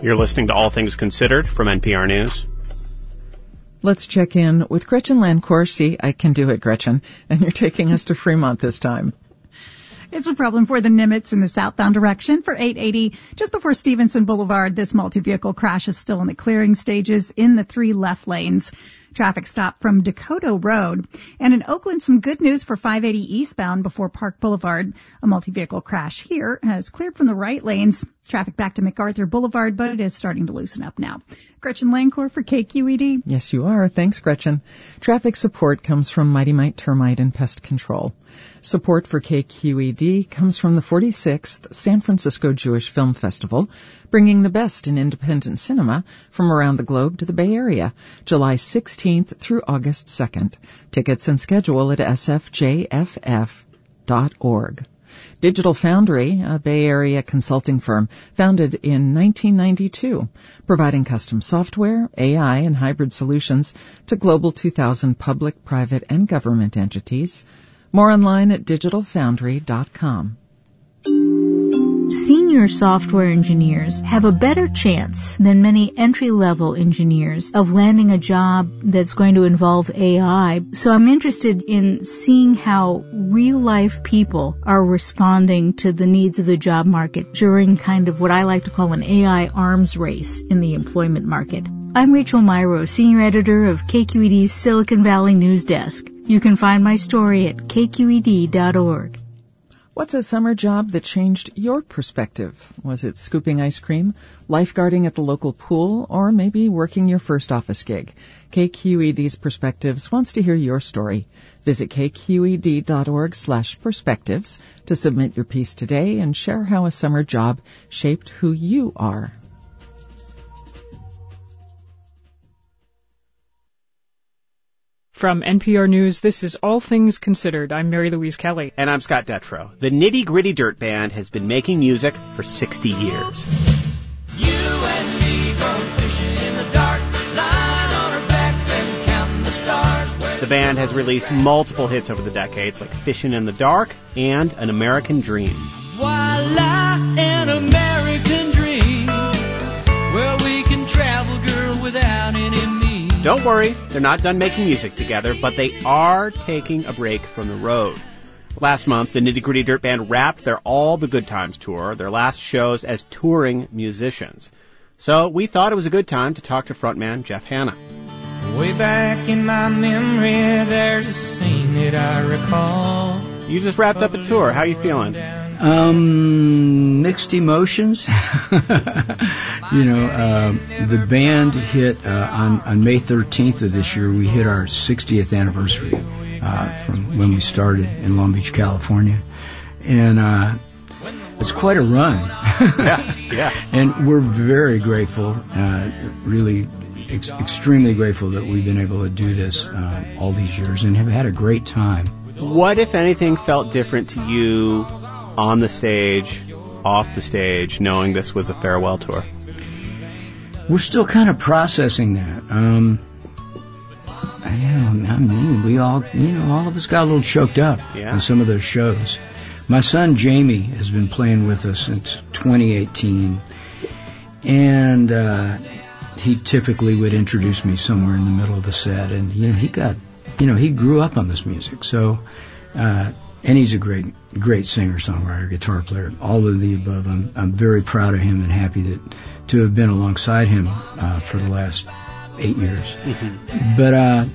You're listening to All Things Considered from NPR News. Let's check in with Gretchen Lancourt. See, I can do it, Gretchen. And you're taking us to Fremont this time. It's a problem for the Nimitz in the southbound direction for 880. Just before Stevenson Boulevard, this multi-vehicle crash is still in the clearing stages in the 3 left lanes. Traffic stop from Dakota Road. And in Oakland, some good news for 580 eastbound before Park Boulevard. A multi-vehicle crash here has cleared from the right lanes. Traffic back to MacArthur Boulevard, but it is starting to loosen up now. Gretchen Lancourt for KQED. Yes, you are. Thanks, Gretchen. Traffic support comes from Mighty Mite Termite and Pest Control. Support for KQED comes from the 46th San Francisco Jewish Film Festival, bringing the best in independent cinema from around the globe to the Bay Area, July 16th through August 2nd. Tickets and schedule at sfjff.org. Digital Foundry, a Bay Area consulting firm founded in 1992, providing custom software, AI, and hybrid solutions to Global 2000 public, private, and government entities. More online at digitalfoundry.com. Senior software engineers have a better chance than many entry-level engineers of landing a job that's going to involve AI. So I'm interested in seeing how real-life people are responding to the needs of the job market during kind of what I like to call an AI arms race in the employment market. I'm Rachel Myrow, Senior Editor of KQED's Silicon Valley News Desk. You can find my story at kqed.org. What's a summer job that changed your perspective? Was it scooping ice cream, lifeguarding at the local pool, or maybe working your first office gig? KQED's Perspectives wants to hear your story. Visit kqed.org/perspectives to submit your piece today and share how a summer job shaped who you are. From NPR News, this is All Things Considered. I'm Mary Louise Kelly. And I'm Scott Detrow. The Nitty Gritty Dirt Band has been making music for 60 years. You and me go fishing in the dark, lying on our backs and counting the stars. The band has released multiple hits over the decades, like Fishin' in the Dark and An American Dream. Voila, an American dream, where we can travel, girl, without any means. Don't worry, they're not done making music together, but they are taking a break from the road. Last month, the Nitty Gritty Dirt Band wrapped their All the Good Times tour, their last shows as touring musicians. So we thought it was a good time to talk to frontman Jeff Hanna. Way back in my memory, there's a scene that I recall. You just wrapped up a tour. How are you feeling? Mixed emotions. The band hit on May 13th of this year. We hit our 60th anniversary from when we started in Long Beach, California, and it's quite a run. Yeah. And we're very grateful, really extremely grateful that we've been able to do this all these years and have had a great time. What, if anything, felt different to you on the stage, off the stage, knowing this was a farewell tour? We're still kind of processing that. We all, all of us got a little choked up on some of those shows. My son Jamie has been playing with us since 2018, and he typically would introduce me somewhere in the middle of the set, and he grew up on this music, so. And he's a great singer, songwriter, guitar player, all of the above. I'm very proud of him and happy to have been alongside him for the last 8 years. Mm-hmm. But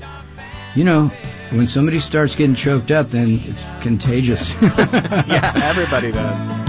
when somebody starts getting choked up, then it's contagious. Yeah, everybody does.